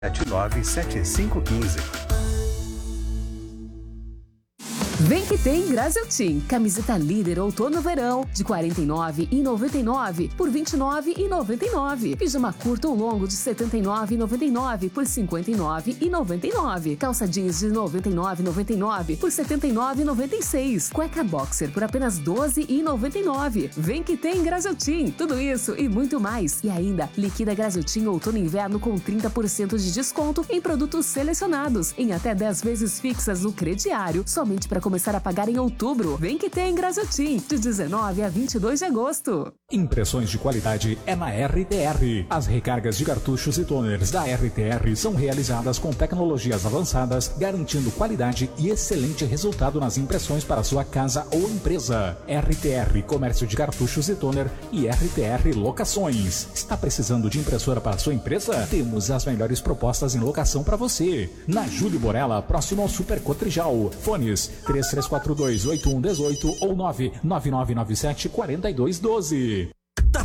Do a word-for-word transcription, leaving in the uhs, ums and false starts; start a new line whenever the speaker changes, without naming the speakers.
sete nove sete cinco um cinco.
Vem que tem Graziotin. Camiseta líder outono-verão de quarenta e nove reais e noventa e nove centavos por vinte e nove reais e noventa e nove centavos. Pijama curto ou longo de setenta e nove reais e noventa e nove centavos por cinquenta e nove reais e noventa e nove centavos. Calça jeans de noventa e nove reais e noventa e nove centavos por setenta e nove reais e noventa e seis centavos. Cueca boxer por apenas doze reais e noventa e nove centavos. Vem que tem Graziotin. Tudo isso e muito mais. E ainda, liquida Graziotin outono e inverno com trinta por cento de desconto em produtos selecionados. Em até dez vezes fixas no crediário. Somente para começar a pagar em outubro. Vem que tem Graziotin, de dezenove a vinte e dois de agosto.
Impressões de qualidade é na R T R. As recargas de cartuchos e toners da R T R são realizadas com tecnologias avançadas, garantindo qualidade e excelente resultado nas impressões para sua casa ou empresa. R T R Comércio de Cartuchos e Toner e R T R Locações. Está precisando de impressora para sua empresa? Temos as melhores propostas em locação para você. Na Júlio Borella, próximo ao Super Cotrijal. Fones três três quatro dois, oito um um oito ou nove nove nove nove sete, quatro dois um dois.